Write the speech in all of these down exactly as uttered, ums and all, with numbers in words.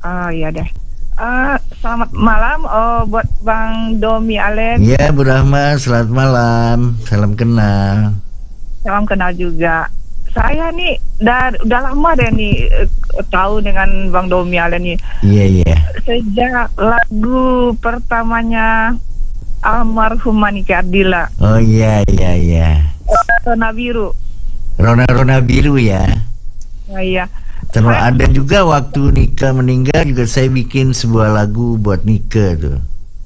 Oh iya deh. Uh, selamat malam uh, buat Bang Domi Alen. Iya Bu Rahma, selamat malam. Salam kenal. Salam kenal juga. Saya nih dar, udah lama deh nih uh, tahu dengan Bang Domi Alen nih. Iya iya. Sejak lagu pertamanya almarhum Manika Ardila. Oh iya iya iya. Rona Biru. Rona Rona Biru ya. Oh, iya. Terus Saya, ada juga waktu Nika meninggal juga saya bikin sebuah lagu buat Nika tuh.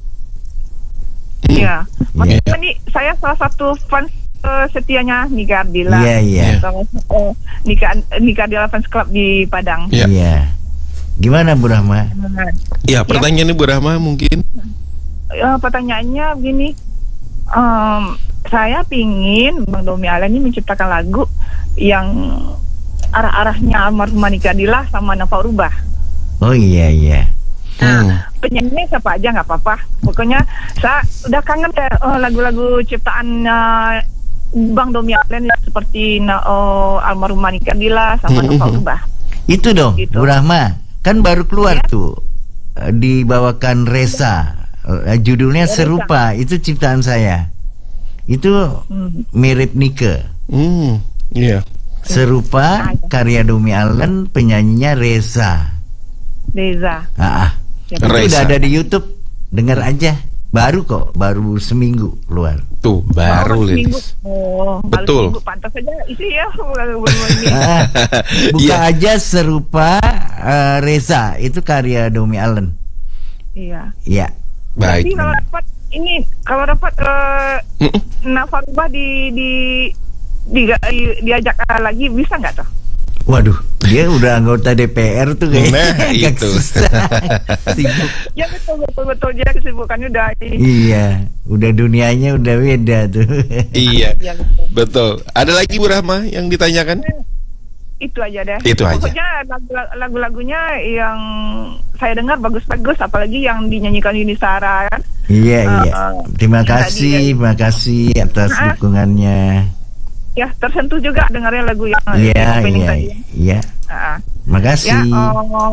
Iya. Maksudnya Iya. nih saya salah satu fans uh, setianya Nika Ardila. Iya iya. Sama uh, Nika Nika Ardila Fans Club di Padang. Iya. Iya. Gimana Bu Rahma? Ya, pertanyaannya Bu Rahma mungkin. Uh, pertanyaannya begini, um, saya pingin Bang Domi Alen ini menciptakan lagu yang arah-arahnya almarhum Manika Ardila sama Nafa Rubah. Oh iya iya. Nah, Hmm. penyanyinya siapa aja nggak apa-apa. Pokoknya saya udah kangen deh uh, lagu-lagu ciptaan uh, Bang Domi Alen seperti uh, almarhum Manika Ardila sama Nafa Rubah. Itu dong Gitu. Bu Rahma. Kan baru keluar Ya. tuh eh, dibawakan Resa. Eh, Judulnya Resa. serupa. Itu ciptaan saya. Itu Hmm. mirip Nika. Hmm. Iya. Serupa karya Domi Alen, penyanyinya Reza. Reza. Ah, ah. Ya, Itu Reza. udah ada di YouTube. Dengar aja. Baru kok, baru seminggu keluar. Tuh, baru Oh, seminggu. liris. Oh, baru Betul. seminggu. Pantas saja isi ya. Belum ini. Ah, buka Iya. aja serupa eh, Reza. Itu karya Domi Alen. Iya. Ya. Jadi Baik. kalau dapat ini kalau dapat uh, Mm-mm. Nafa Rubah di di di, di diajak lagi bisa nggak tuh? Waduh, dia udah anggota D P R tuh kayaknya. Nah, Agak itu. susah. Sibuk. Ya betul betul betul dia kesibukannya udah ini. Iya, udah dunianya udah beda tuh. Iya. Ya, betul. Betul. Ada lagi Bu Rahma yang ditanyakan? Itu aja deh. Itu aja. Pokoknya lagu, lagu-lagunya yang saya dengar bagus-bagus, apalagi yang dinyanyikan Yuni Sara kan. Iya, Uh, iya. uh, Terima yang kasih, tadi, terima kasih atas Ah. dukungannya. Ya tersentuh juga dengarnya lagu yang Iya, opening iya, tadi. iya. Uh, Makasih. ya, uh,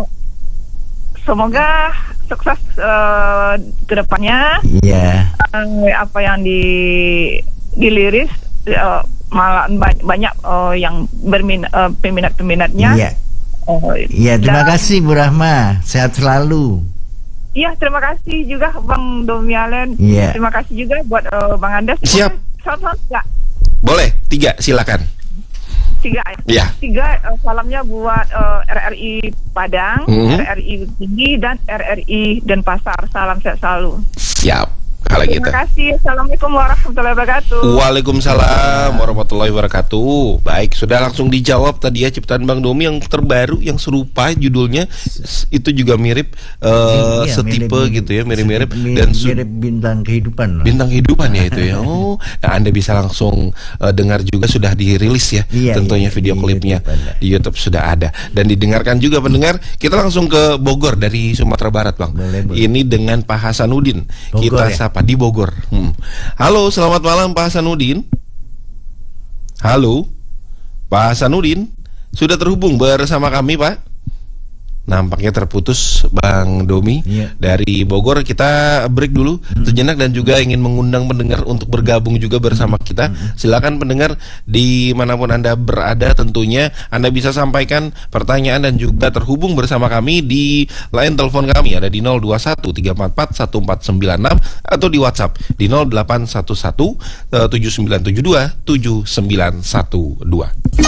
semoga sukses uh, ke depannya. Iya. Uh, apa yang di diliris uh, malah ba- banyak uh, yang berminat uh, peminat-peminatnya. Iya. Oh, Iya, terima dan- kasih Bu Rahma. Sehat selalu. Iya, terima kasih juga Bang Domi Alen. Iya. Terima kasih juga buat uh, Bang Andes. Siap. Salam-salam tiga, Boleh, tiga, silakan. tiga ya. Ya. Tiga uh, salamnya buat uh, R R I Padang, Mhm. R R I Tinggi dan R R I Denpasar. Salam sehat selalu. Siap. Kalau gitu. Terima kasih. Assalamualaikum warahmatullahi wabarakatuh. Waalaikumsalam warahmatullahi wabarakatuh. Baik, sudah langsung dijawab tadi ya ciptaan Bang Domi yang terbaru yang serupa judulnya s- itu juga mirip eh, Iya, setipe mirip- gitu ya, mirip-mirip mirip- dan su- mirip bintang kehidupan. bintang kehidupan ya itu ya. Oh, nah Anda bisa langsung eh, dengar juga sudah dirilis ya. Iya, tentunya iya, video di klipnya YouTube ada. di YouTube sudah ada dan didengarkan juga pendengar. Kita langsung ke Bogor dari Sumatera Barat, Bang. Boleh, boleh. Ini dengan Pak Hasanuddin. Bogor, Kita ya? sapa di Bogor. Hmm. Halo, selamat malam Pak Hasanuddin. Halo, Pak Hasanuddin sudah terhubung bersama kami, Pak. Nampaknya terputus Bang Domi. Iya. Dari Bogor. Kita break dulu sejenak dan juga ingin mengundang pendengar untuk bergabung juga bersama kita. Silakan pendengar dimanapun Anda berada, tentunya Anda bisa sampaikan pertanyaan dan juga terhubung bersama kami di line telepon kami ada di nol dua satu tiga empat empat satu empat sembilan enam atau di WhatsApp di nol delapan satu satu tujuh sembilan tujuh dua tujuh sembilan satu dua.